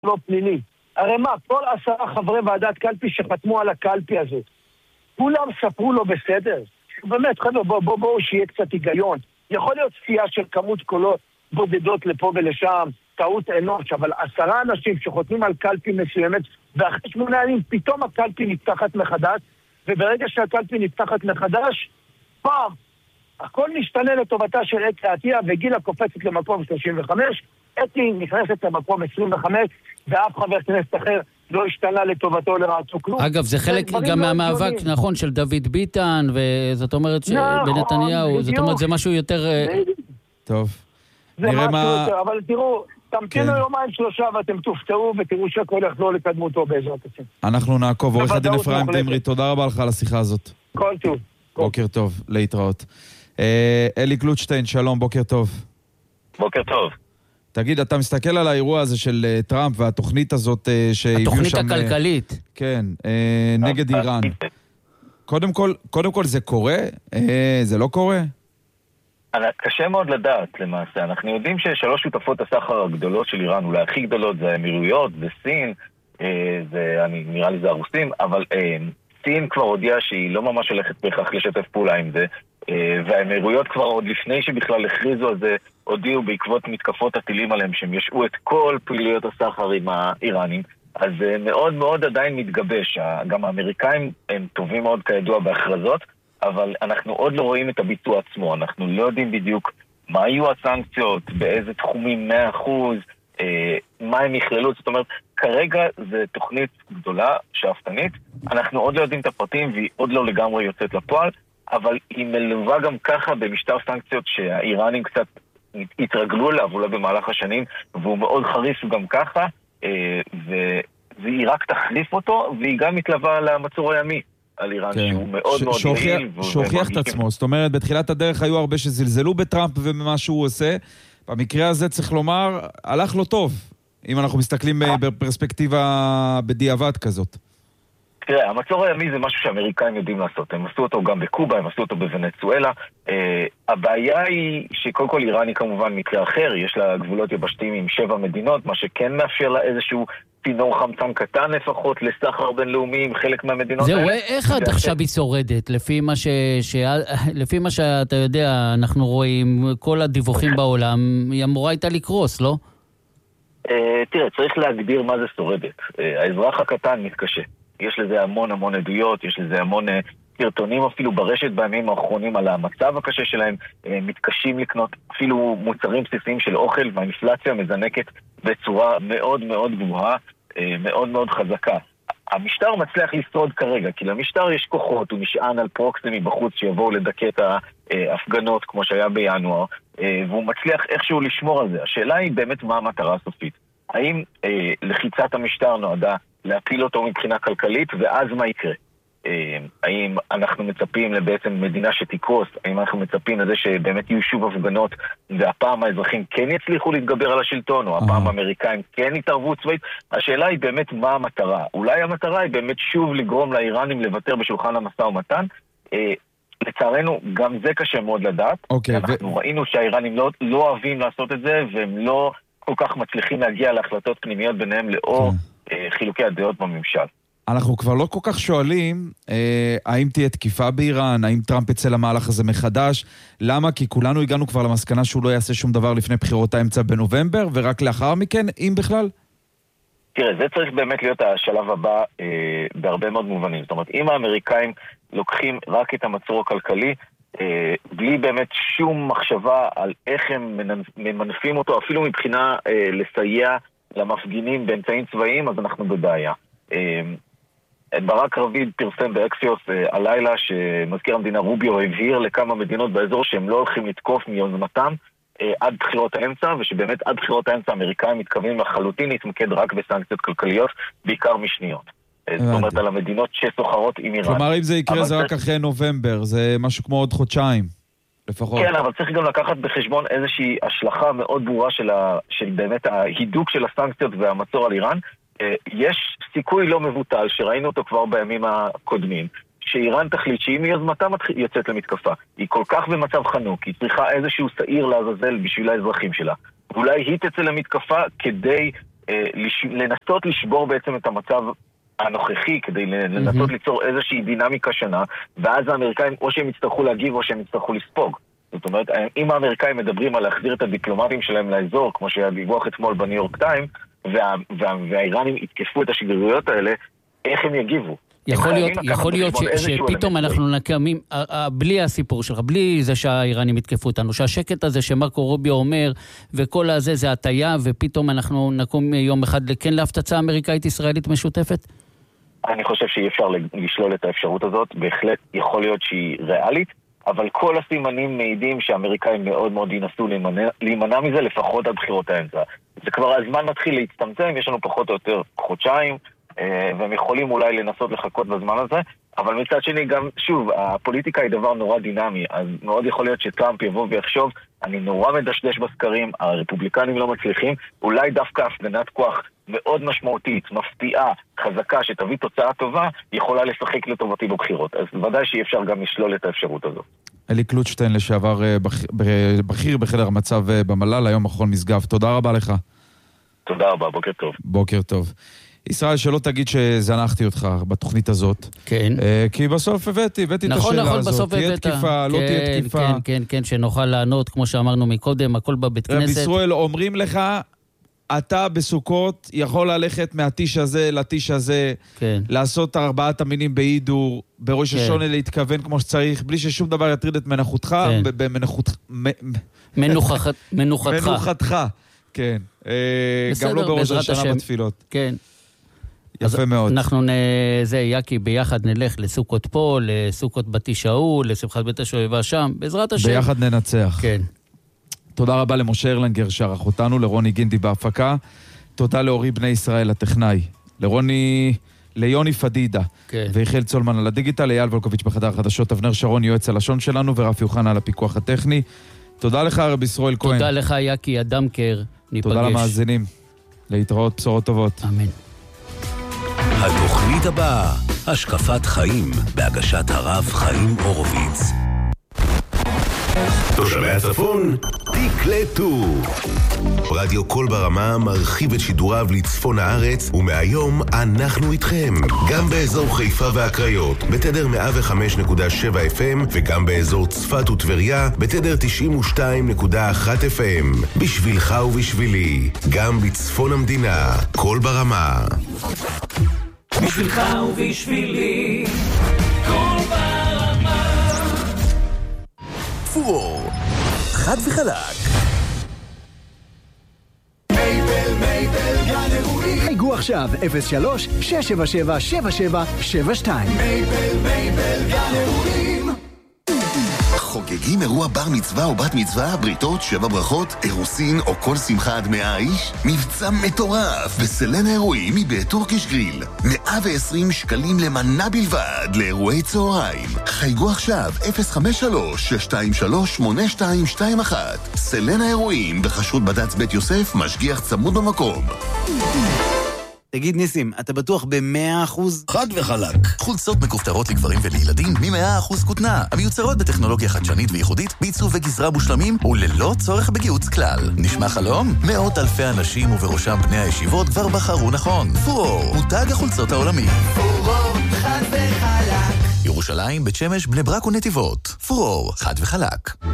לא פלילי. הרי מה, כל 10 חברי ועדת קלפי שחתמו על הקלפי הזאת, כולם ספרו לו בסדר? באמת, חבר'ה, בואו שיהיה קצת היגיון. יכול להיות סטייה של כמות קולות בודדות לפה ולשם, טעות אנוש, אבל 10 אנשים שחותמים על קלפי מסוימת, ואחרי 8 ימים פתאום הקלפי נפתחת מחדש, וברגע שהקלפי נפתחת מחדש, פעם, הכל משתנה לטובתה של אתי עטיה, וגילה קופצת למקום 35, אתי נכנסת למקום 25, ואף חבר כנסת אחר לא השתנה לטובתו לרעתו כלום. אגב, זה חלק גם מהמאבק, נכון, של דוד ביטן, וזאת אומרת שבנתניהו, זאת אומרת, זה משהו יותר... טוב. זה משהו יותר, אבל תראו, תמתינו יומיים 3 ואתם תופתעו ותראו שהכל יחזור לקדמותו בעזרת השם. אנחנו נעקוב. עורך הדין אפרים דמרי, תודה רבה לך על השיחה הזאת. כל טוב. בוקר טוב, להתראות. אלי גלוטשטיין, שלום, בוקר טוב. בוקר טוב. תגיד, אתה מסתכל על האירוע הזה של טראמפ והתוכנית הזאת שהביאו שם... התוכנית הכלכלית. כן, נגד איראן. קודם כל זה קורה? זה לא קורה? קשה מאוד לדעת למעשה. אנחנו יודעים ששלוש שותפות הסחר הגדולות של איראן, אולי הכי גדולות, זה האמירויות, זה סין, נראה לי זה הרוסים, אבל סין כבר הודיעה שהיא לא ממש הולכת בהכרח לשתף פעולה עם זה, והאמירויות כבר עוד לפני שבכלל הכריזו על זה, הודיעו בעקבות מתקפות הטילים עליהם שהם ישעו את כל פעילויות הסחר עם האיראנים. אז מאוד מאוד עדיין מתגבש. גם האמריקאים הם טובים מאוד כידוע בהכרזות, אבל אנחנו עוד לא רואים את הביצוע עצמו. אנחנו לא יודעים בדיוק מה יהיו הסנקציות, באיזה תחומים 100%, מה הם יכללו. זאת אומרת, כרגע זה תוכנית גדולה, שאפתנית. אנחנו עוד לא יודעים את הפרטים והיא עוד לא לגמרי יוצאת לפועל, אבל היא מלווה גם ככה במשטר סנקציות שהאיראנים קצת התרגלו אליו אולי במהלך השנים, והוא מאוד חריף גם ככה, והיא רק תחליף אותו, והיא גם מתלווה למצור הימי על איראן, שהוא מאוד מאוד יעיל. שהוכיח את עצמו, זאת אומרת, בתחילת הדרך היו הרבה שזלזלו בטראמפ ובמה שהוא עושה, במקרה הזה צריך לומר, הלך לו טוב, אם אנחנו מסתכלים בפרספקטיבה בדיעבד כזאת. תראה, המצור הימי זה משהו שהאמריקאים יודעים לעשות. הם עשו אותו גם בקובה, הם עשו אותו בוונצואלה. הבעיה היא שקודם כל איראן היא כמובן מקרה אחר, יש לה גבולות יבשתיים עם 7 מדינות, מה שכן מאפשר לה איזשהו צינור חמצן קטן לפחות לסחר בינלאומי עם חלק מהמדינות. זהו, איך עד עכשיו היא שורדת? לפי מה שאתה יודע, אנחנו רואים כל הדיווחים בעולם, היא אמורה הייתה לקרוס, לא? תראה, צריך להגדיר מה זה שורדת. האזרח הקטן מתקשה. יש לזה המון עדויות, יש לזה המון סרטונים אפילו ברשת בימים האחרונים על המצב הקשה שלהם, מתקשים לקנות אפילו מוצרים בסיסיים של אוכל, והאינפלציה מזנקת בצורה מאוד מאוד גבוהה, מאוד מאוד חזקה. המשטר מצליח לשרוד כרגע, כי למשטר יש כוחות, הוא נשען על פרוקסי מבחוץ שיבואו לדכא את ההפגנות כמו שהיה בינואר, והוא מצליח איכשהו לשמור על זה. השאלה היא באמת מה המטרה הסופית. האם לחיצת המשטר נועדה להפיל אותו מבחינה כלכלית, ואז מה יקרה? האם אנחנו מצפים לבעצם מדינה שתקרוס? האם אנחנו מצפים לזה שבאמת יהיו שוב הפגנות, והפעם האזרחים כן יצליחו להתגבר על השלטון, או הפעם האמריקאים כן יתערבו צבאית? השאלה היא באמת מה המטרה. אולי המטרה היא באמת שוב לגרום לאיראנים לוותר בשולחן המשא ומתן. לצערנו, גם זה קשה מאוד לדעת. אנחנו ראינו שהאיראנים לא אוהבים לעשות את זה, והם לא כל כך מצליחים להגיע להחלטות פנימיות ביניהם לאור חילוקי הדעות בממשל. אנחנו כבר לא כל כך שואלים האם תהיה תקיפה באיראן, האם טראמפ יצא למהלך הזה מחדש. למה? כי כולנו הגענו כבר למסקנה שהוא לא יעשה שום דבר לפני בחירות האמצע בנובמבר, ורק לאחר מכן, אם בכלל? תראה, זה צריך באמת להיות השלב הבא בהרבה מאוד מובנים. זאת אומרת, אם האמריקאים לוקחים רק את המצור הכלכלי, בלי באמת שום מחשבה על איך הם ממנפים אותו, אפילו מבחינה לסייע למפגינים באמצעים צבאיים, אז אנחנו בבעיה. ברק רביד פרסם באקסיוס הלילה שמזכיר המדינה רוביו הבהיר לכמה מדינות באזור שהם לא הולכים לתקוף מיוזמתם עד בחירות האמצע, ושבאמת עד בחירות האמצע האמריקאים מתכוונים לחלוטין להתמקד רק בסנקציות כלכליות, בעיקר משניות. זאת אומרת על המדינות שסוחרות עם איראן. כלומר אם זה יקרה זה רק אחרי נובמבר, זה משהו כמו עוד חודשיים לפחות. כן, אבל צריך גם לקחת בחשבון איזושהי השלכה מאוד ברורה של באמת ההידוק של הסנקציות והמצור על איראן. יש סיכוי לא מבוטל שראינו אותו כבר בימים הקודמים, שאיראן תחליט שהיא מיוזמתה יוצאת למתקפה. היא כל כך במצב חנוק, היא צריכה איזשהו שעיר לעזאזל בשביל האזרחים שלה. ואולי היא תצא למתקפה כדי לנסות לשבור בעצם את המצב הנוכחי, כדי לנסות ליצור איזושהי דינמיקה שונה, ואז האמריקאים או שהם יצטרכו להגיב או שהם יצטרכו לספוג. זאת אומרת, אם האמריקאים מדברים על להחזיר את הדיפלומטים שלהם לאזור, כמו שהיה דיווח אתמול בניו יורק טיים, והאיראנים יתקפו את השגרירויות האלה, איך הם יגיבו? יכול להיות שפתאום אנחנו נקמים, בלי הסיפור שלך, בלי זה שהאיראנים יתקפו אותנו, שהשקט הזה שמרקו רוביו אומר, וכל הזה זה הטיה, ופתאום אנחנו נקום יום אחד כן להפצצה אמריקאית-ישראלית משותפת? אני חושב שאי אפשר לשלול את האפשרות הזאת, בהחלט יכול להיות שהיא ריאלית, אבל כל הסימנים מעידים שהאמריקאים מאוד מאוד ינסו להימנע מזה, לפחות עד בחירות האמצע. זה כבר הזמן מתחיל להצטמצם, יש לנו פחות או יותר חודשיים, והם יכולים אולי לנסות לחכות בזמן הזה, אבל מצד שני גם, שוב, הפוליטיקה היא דבר נורא דינמי, אז מאוד יכול להיות שטראמפ יבוא ויחשוב, אני נורא מדשדש בסקרים, הרפובליקנים לא מצליחים, אולי דווקא הפגנת כוח מאוד משמעותית, מפתיעה, חזקה, שתביא תוצאה טובה, יכולה לשחק לטובתי בבחירות. אז ודאי שאי אפשר גם לשלול את האפשרות הזו. אלי קלוצ'טיין, לשעבר בכיר בחדר המצב במל"ל, היום מכון משגב. תודה רבה לך. תודה רבה, בוקר טוב. בוקר טוב. ישראל, שלא תגיד שזנחתי אותך בתוכנית הזאת. כן. כי בסוף הבאתי את השאלה הזאת. תהיה תקיפה, לא תהיה תקיפה. כן, שנוכל לענות, כמו שאמרנו מקודם, הכל בבית כנסת. רב ישראל, אומרים לך, אתה בסוכות יכול ללכת מהטיש הזה לטיש הזה, לעשות 4 תמינים בעידור, בראש השונה להתכוון כמו שצריך, בלי ששום דבר יטריד את מנוחתך, מנוחתך, כן. גם לא בראש השנה בתפילות. כן. יפה מאוד. אנחנו, יקי, ביחד נלך לסוכות פה, לסוכות בתישאו, לשמחת בית השואבה שם, בעזרת השם. ביחד ננצח. כן. תודה רבה למשה ארלנגר שערך אותנו, לרוני גינדי בהפקה, תודה לאורי בני ישראל הטכנאי, ליוני פדידה, ויחיאל צולמן על הדיגיטל, אייל ולקוביץ' בחדר החדשות, אבנר שרון יועץ הלשון שלנו, ורפי יוחנה על הפיקוח הטכני. תודה לך רב ישראל כהן. תודה לך יקי אדמקר, ניפגש. תודה למאזינים, להתראות, בשורות טובות. אמן. התוכנית הבאה, השקפת חיים, בהגשת הרב חיים הורוביץ. תושבי הצפון, תקלטו. רדיו קול ברמה מרחיב את שידוריו לצפון הארץ, ומהיום אנחנו איתכם. גם באזור חיפה והקריות, בתדר 105.7 FM, וגם באזור צפת וטבריה, בתדר 92.1 FM. בשבילך ובשבילי, גם בצפון המדינה, קול ברמה. בשבילך ובשבילי, קול ברמה. פורור, חד וחלק. מייבל גן אירועים. חייגו עכשיו 03-677-7772. מייבל גן אירועים. חוגגים אירוע בר מצווה או בת מצווה, בריתות, 7 ברכות, אירוסין או כל שמחה עד 100 איש? מבצע מטורף בסלן האירועים מבית טורקיש גריל. 120 שקלים למנה בלבד לאירועי צהריים. חייגו עכשיו 053-623-8221. סלן האירועים בחשות בד"ץ בית יוסף, משגיח צמוד במקום. תגיד ניסים, אתה בטוח ב100%? חד וחלק. חולצות מכופתרות לגברים ולילדים מ100% כותנה, המיוצרות בטכנולוגיה חדשנית וייחודית, בעיצוב וגזרה מושלמים וללא צורך בגיוץ כלל. נשמע חלום? מאות אלפי אנשים ובראשם בני הישיבות כבר בחרו נכון. פורור, מותג החולצות העולמי. פורור, חד וחלק. ירושלים, בית שמש, בני ברק ונתיבות. פורור, חד וחלק.